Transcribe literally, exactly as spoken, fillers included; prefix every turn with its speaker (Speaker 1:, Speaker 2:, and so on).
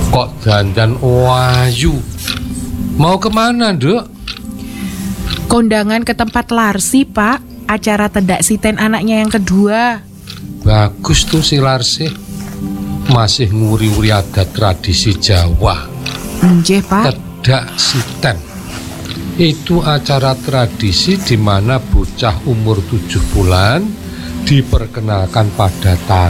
Speaker 1: Kok dandan wayu? Mau kemana, Nduk?
Speaker 2: Kondangan ke tempat Larsi, Pak. Acara tedak siten anaknya yang kedua.
Speaker 1: Bagus tuh si Larsi. Masih nguri-uri adat tradisi Jawa.
Speaker 2: Nggih, Pak.
Speaker 1: Tedak siten itu acara tradisi di mana bocah umur tujuh bulan diperkenalkan pada tari